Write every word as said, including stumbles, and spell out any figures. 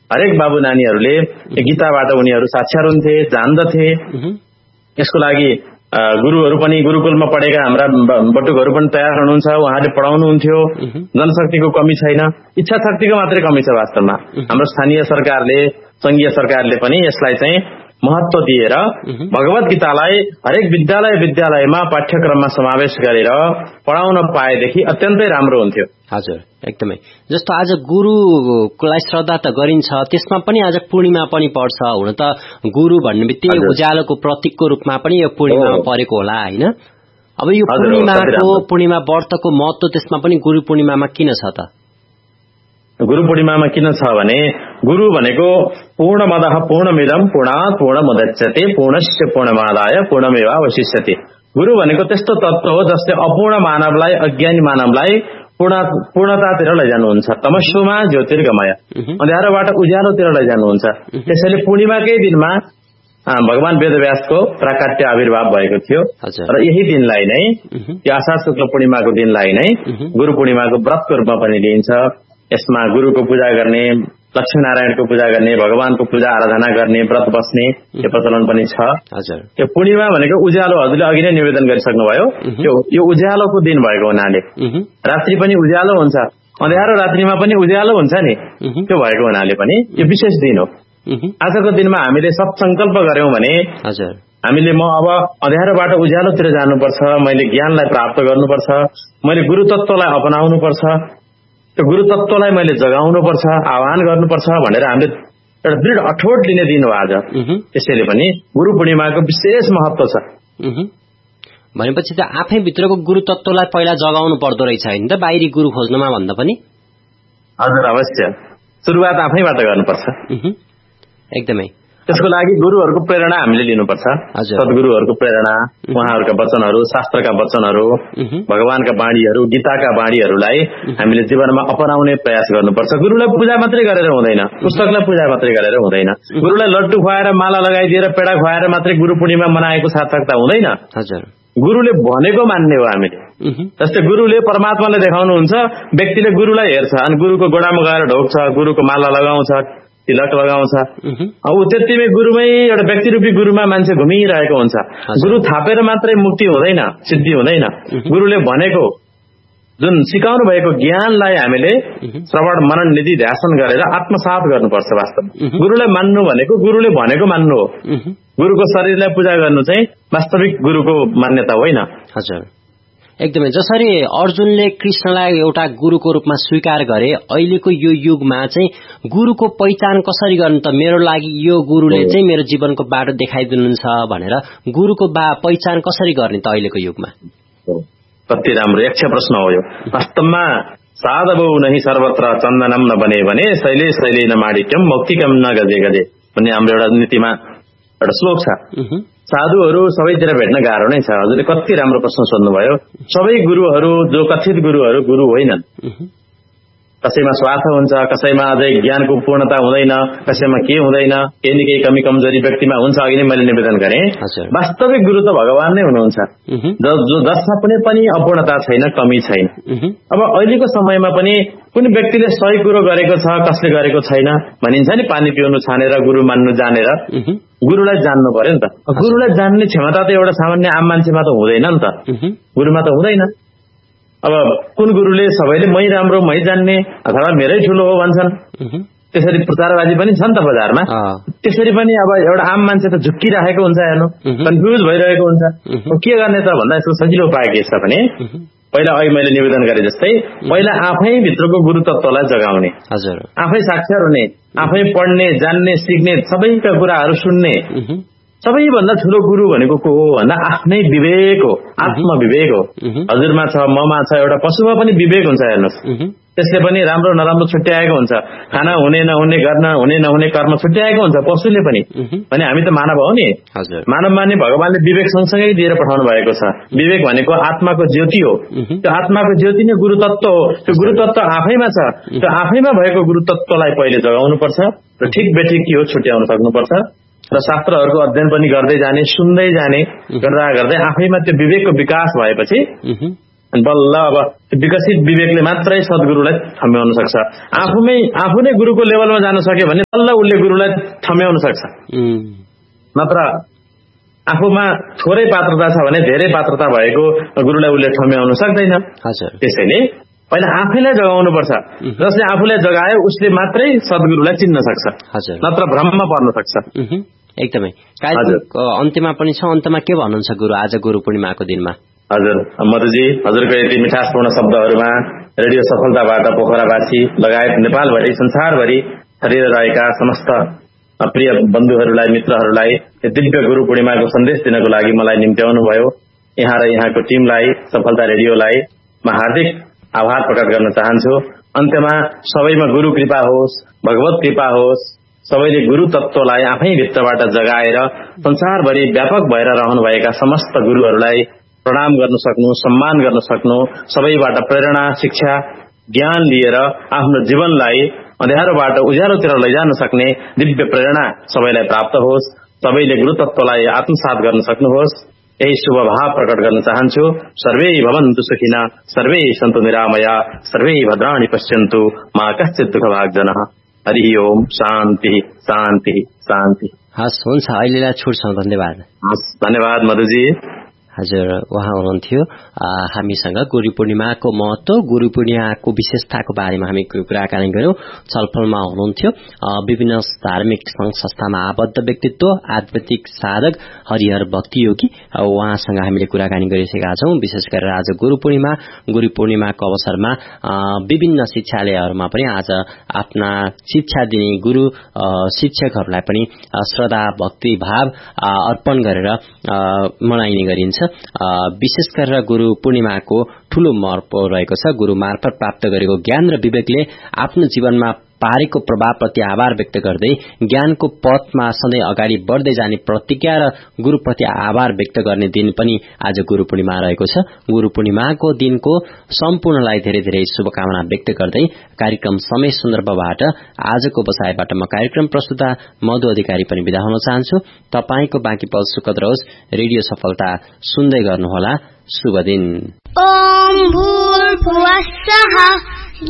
हरेक बाबु नानीहरूले गीताबाट उनीहरू साक्षर हुन्थे, जान्दथे। यसको लागि गुरुहरू पनि गुरुकुलमा पढेका हाम्रा बटुकहरू पनि तयार हुनुहुन्छ, उहाँले पढाउनुहुन्थ्यो। जनशक्तिको कमी छैन, इच्छा शक्तिको मात्रै कमी छ वास्तवमा। हाम्रो स्थानीय सरकारले, संघीय सरकारले पनि यसलाई चाहिँ महत्व दिएर भगवत गीतालाई हरेक विद्यालय विद्यालयमा पाठ्यक्रममा समावेश गरेर पढाउन पाएदेखि अत्यन्तै राम्रो हुन्थ्यो। हजुर, एकदमै। जस्तो आज गुरुलाई श्रद्धा त गरिन्छ, त्यसमा पनि आज पूर्णिमा पनि पर्छ। हुन त गुरु भन्ने बित्तिकै उज्यालोको प्रतीकको रूपमा पनि यो पूर्णिमामा परेको होला, हैन? अब यो पूर्णिमाको पूर्णिमा व्रतको महत्व त्यसमा पनि गुरु पूर्णिमामा किन छ त? गुरु पूर्णिमामा किन छ भने गुरु भनेको पूर्णमदः पूर्णमिदं पूर्णात् पूर्णमुदच्यते पूर्णस्य पूर्णमादाय पूर्णमेवावशिष्यते। गुरु भनेको त्यस्तो तत्त्व हो जसले अपूर्ण मानवलाई, अज्ञानी मानवलाई पूर्ण पूर्णतातिर लैजानुहुन्छ। तमस्सुमा ज्योतिर्गमय, अँध्यारोबाट उज्यालोतिर लैजानुहुन्छ। त्यसैले पूर्णिमाकै दिनमा भगवान वेदव्यासको प्राकट्य आविर्भाव भएको थियो र यही दिनलाई नै, यो आषाढ शुक्ल पूर्णिमाको दिनलाई नै गुरु पूर्णिमाको व्रतको रूपमा पनि लिइन्छ। यसमा गुरुको पूजा गर्ने, लक्ष्मीनारायणको पूजा गर्ने, भगवानको पूजा आराधना गर्ने, व्रत बस्ने यो प्रचलन पनि छ। यो पूर्णिमा भनेको उज्यालो, हजुरले अघि नै निवेदन गरिसक्नुभयो। यो उज्यालोको दिन भएको हुनाले रात्रि पनि उज्यालो हुन्छ, अँध्यारो रात्रिमा पनि उज्यालो हुन्छ नि, त्यो भएको हुनाले पनि यो विशेष दिन हो। आजको दिनमा हामीले सब संकल्प गर्यौं भने हामीले म अब अँध्यारोबाट उज्यालोतिर जानुपर्छ, मैले ज्ञानलाई प्राप्त गर्नुपर्छ, मैले गुरु तत्त्वलाई अपनाउनुपर्छ, त्यो गुरु तत्त्वलाई मैले जगाउनुपर्छ, आह्वान गर्नुपर्छ भनेर हामीले एउटा दृढ अठोट लिने दिन हो आज। त्यसैले पनि गुरु पूर्णिमाको विशेष महत्व छ। भनेपछि त आफै भित्रको गुरु तत्त्वलाई पहिला जगाउनु पर्दो रहेछ, हैन त? बाहिरी गुरु खोज्नुमा भन्दा पनि। हजुर, अवश्य सुरुवात आफैबाट गर्नुपर्छ। एकदमै। त्यसको लागि गुरुहरूको प्रेरणा हामीले लिनुपर्छ। सद्गुरुहरूको प्रेरणा, उहाँहरूका वचनहरू, शास्त्रका वचनहरू, भगवानका बाणीहरू, गीताका बाणीहरूलाई हामीले जीवनमा अपनाउने प्रयास गर्नुपर्छ। गुरुलाई पूजा मात्रै गरेर हुँदैन, पुस्तकलाई पूजा मात्रै गरेर हुँदैन, गुरुलाई लड्डु खुवाएर माला लगाइदिएर पेडा खुवाएर मात्रै गुरु पूर्णिमा मनाएको सार्थकता हुँदैन। हजुर, गुरुले भनेको मान्ने हो हामीले। जस्तै गुरुले परमात्मालाई देखाउनुहुन्छ, व्यक्तिले गुरुलाई हेर्छ अनि गुरुको गोडामा गएर ढोक्छ, गुरुको माला लगाउँछ, तिलक लगाउँछ। अब त्यतिमै गुरुमै एउटा व्यक्ति रूपी गुरुमा मान्छे घुमिरहेको हुन्छ। गुरु थापेर मात्रै मुक्ति हुँदैन, सिद्धि हुँदैन। गुरुले भनेको जुन सिकाउनु भएको ज्ञानलाई हामीले श्रवण मनन निधि ध्यान गरेर आत्मसात गर्नुपर्छ। वास्तवमा गुरुलाई मान्नु भनेको गुरुले भनेको मान्नु हो। गुरुको शरीरलाई पूजा गर्नु चाहिँ वास्तविक गुरुको मान्यता होइन। हजुर, एकदमै। जसरी अर्जुनले कृष्णलाई एउटा गुरुको रूपमा स्वीकार गरे, अहिलेको यो युगमा चाहिँ गुरुको पहिचान कसरी गर्नु त? मेरो लागि यो गुरुले चाहिँ मेरो जीवनको बाटो देखाइदिनुहुन्छ भनेर गुरुको बा पहिचान कसरी गर्ने त अहिलेको युगमा? कति राम्रो यक्ष प्रश्न हो यो। वास्तवमा साधवौ नहि सर्वत्र चन्दनम न बने भने शैले शैले न माणिक्यम मौक्तिकम न गजे गजे भन्ने हाम्रो एउटा नीतिमा एउटा श्लोक छ। साधुहरू सबैतिर भेट्न गाह्रो नै छ। हजुरले कति राम्रो प्रश्न सोध्नुभयो। सबै गुरुहरू जो कथित गुरुहरू गुरु होइनन्। कसैमा स्वार्थ हुन्छ, कसैमा अझै ज्ञानको पूर्णता हुँदैन, कसैमा के हुँदैन, केही न केही कमी कमजोरी व्यक्तिमा हुन्छ। अघि नै मैले निवेदन गरेँ, वास्तविक गुरु त भगवान नै हुनुहुन्छ, जो जसमा कुनै पनि अपूर्णता छैन, कमी छैन। अब अहिलेको समयमा पनि कुनै व्यक्तिले सही कुरो गरेको छ, कसले गरेको छैन भनिन्छ नि। पानी पिउनु छानेर गुरु मान्नु जानेर गुरुलाई जान्नु पर्यो नि त। गुरुलाई जान्ने क्षमता त एउटा सामान्य आम मान्छेमा त हुँदैन नि त, गुरुमा त हुँदैन। अब कुन गुरुले सबैले मै राम्रो, मै जान्ने अथवा मेरै ठुलो हो भन्छन्, त्यसरी प्रचारबाजी पनि छ नि त बजारमा। त्यसरी पनि अब एउटा आम मान्छे त झुक्किराखेको हुन्छ, हेर्नु कन्फ्युज भइरहेको हुन्छ। के गर्ने त भन्दा यसको सजिलो उपाय के छ भने, पहिला अघि मैले निवेदन गरे जस्तै पहिला आफै भित्रको गुरु तत्त्वलाई जगाउने, आफै साक्षर हुने, आफै पढ्ने, जान्ने, सिक्ने, सबैका कुराहरू सुन्ने। सबैभन्दा ठुलो गुरु भनेको को हो भन्दा आफ्नै विवेक हो, आत्मविवेक हो। हजुरमा छ, ममा छ, एउटा पशुमा पनि विवेक हुन्छ। हेर्नुहोस्, त्यसले पनि राम्रो नराम्रो छुट्याएको हुन्छ, खाना हुने नहुने, गर्न हुने नहुने कर्म छुट्याएको हुन्छ पशुले पनि। भने हामी त मानव हो नि। मानवमा नि भगवानले विवेक सँगसँगै दिएर पठाउनु भएको छ। विवेक भनेको आत्माको ज्योति हो। त्यो आत्माको ज्योति नै गुरु तत्त्व हो। त्यो गुरु तत्त्व आफैमा छ। त्यो आफैमा भएको गुरु तत्त्वलाई पहिले जगाउनु पर्छ र ठिक बेठिक के हो छुट्याउन सक्नुपर्छ। र शास्त्रहरूको अध्ययन पनि गर्दै जाने, सुन्दै जाने, गर्दा गर्दै आफैमा त्यो विवेकको विकास भएपछि बल्ल अब विकसित विवेकले मात्रै सद्गुरुलाई थम्याउन सक्छ। आफूमै आफू नै गुरुको लेभलमा जान सक्यो भने बल्ल उसले गुरुलाई थम्याउन सक्छ। नत्र आफूमा थोरै पात्रता छ भने धेरै पात्रता भएको गुरुलाई उसले थम्याउन सक्दैन। त्यसैले पहिला आफैलाई जगाउनु पर्छ। जसले आफूलाई जगायो उसले मात्रै सद्गुरुलाई चिन्न सक्छ, नत्र भ्रममा पर्न सक्छ। एकदमै कार्यक्रमको अन्त्यमा पनि छ, अन्तमा के भन्नुहुन्छ गुरु आज गुरु पूर्णिमाको दिनमा? हजुर मधुजी, हजुरको यति मिठासपूर्ण शब्दहरूमा रेडियो सफलताबाट पोखरावासी लगायत नेपालभरि संसारभरि छरिएर रहेका समस्त प्रिय बन्धुहरूलाई मित्रहरूलाई दिव्य गुरु पूर्णिमाको सन्देश दिनको लागि मलाई निम्त्याउनु भयो। यहाँ र यहाँको टिमलाई सफलता रेडियोलाई म हार्दिक आभार प्रकट गर्न चाहन्छु। अन्त्यमा सबैमा गुरु कृपा होस्, भगवत कृपा होस्, सबैले गुरु तत्त्वलाई आफै भित्रबाट जगाएर संसारभरि व्यापक भएर रहनुभएका समस्त गुरुहरूलाई प्रणाम गर्न सक्नु, सम्मान गर्न सक्नु, सबैबाट प्रेरणा शिक्षा ज्ञान लिएर आफ्नो जीवनलाई अँध्यारोबाट उज्यालोतिर लैजान सक्ने दिव्य प्रेरणा सबैलाई प्राप्त होस्। सबैले गुरु तत्त्वलाई आत्मसात गर्न सक्नुहोस्, यही शुभ भाव प्रकट गर्न चाहन्छु। सर्वे भवन्तु सुखिनः, सर्वे सन्तु निरामया, सर्वे भद्राणि पश्यन्तु, मा कश्चित् दुःखभाग्जनः। हरि ओम, शान्ति शान्ति शान्ति। हस्, हुन्छ, अहिलेलाई छुट्छौँ। धन्यवाद। हस्, धन्यवाद मधुजी। हजुर, उहाँ हुनुहुन्थ्यो हामीसँग गुरु पूर्णिमाको महत्व, गुरु पूर्णिमाको विशेषताको बारेमा हामी कुराकानी गर्यौं। छलफलमा हुनुहुन्थ्यो विभिन्न धार्मिक संघ संस्थामा आबद्ध व्यक्तित्व, आध्यात्मिक साधक हरिहर भक्ति योगी। उहाँसँग हामीले कुराकानी गरिसकेका छौं। विशेष गरेर आज गुरु पूर्णिमा, गुरु पूर्णिमाको अवसरमा विभिन्न शिक्षालयहरूमा पनि आज आफ्ना शिक्षा दिने गुरु शिक्षकहरूलाई पनि श्रद्धा भक्ति भाव अर्पण गरेर मनाइने गरिन्छ। विशेष गरेर गुरु पूर्णिमाको ठूलो महत्व रहेको छ। गुरु मार्फत प्राप्त गरेको ज्ञान र विवेकले आफ्नो जीवनमा पारेको प्रभावप्रति आभार व्यक्त गर्दै ज्ञानको पथमा सधैँ अगाडि बढ्दै जाने प्रतिज्ञा र गुरुप्रति आभार व्यक्त गर्ने दिन पनि आज गुरु पूर्णिमा रहेको छ। गुरु पूर्णिमाको दिनको सम्पूर्णलाई धेरै धेरै शुभकामना व्यक्त गर्दै कार्यक्रम समय सन्दर्भबाट आजको बसाइबाट म कार्यक्रम प्रस्तुता मधु अधिकारी पनि बिदा हुन चाहन्छु। तपाईको बाँकी पल सुखद रहोस्। रेडियो सफलता सुन्दै गर्नुहोला। शुभ दिन। ओम भूर्भुवः स्वः